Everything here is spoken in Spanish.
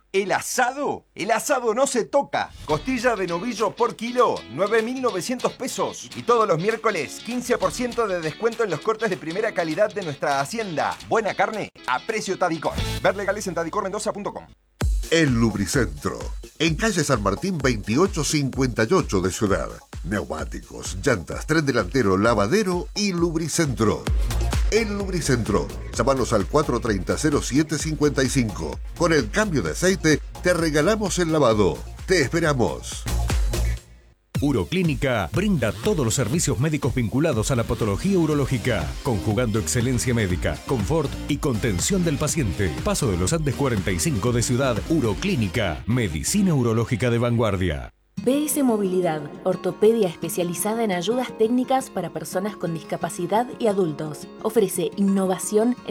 ¿El asado? El asado no se toca. Costilla de novillo por kilo, 9.900 pesos. Y todos los miércoles, 15% de descuento en los cortes de primera calidad de nuestra hacienda. Buena carne a precio Tadicor. Ver legales en tadicormendoza.com. El Lubricentro, en calle San Martín 2858 de Ciudad. Neumáticos, llantas, tren delantero, lavadero y Lubricentro. El Lubricentro. Llámanos al 430-0755. Con el cambio de aceite, te regalamos el lavado. Te esperamos. Uroclínica brinda todos los servicios médicos vinculados a la patología urológica, conjugando excelencia médica, confort y contención del paciente. Paso de los Andes 45 de Ciudad. Uroclínica, medicina urológica de vanguardia. BS Movilidad, ortopedia especializada en ayudas técnicas para personas con discapacidad y adultos. Ofrece innovación